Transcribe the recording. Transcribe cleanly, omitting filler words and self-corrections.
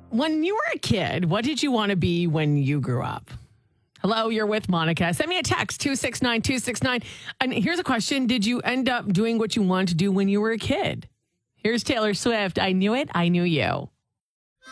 When you were a kid, what did you want to be when you grew up? Hello, you're with Monica. Send me a text, 269-269. And here's a question. Did you end up doing what you wanted to do when you were a kid? Here's Taylor Swift. I knew it. I knew you.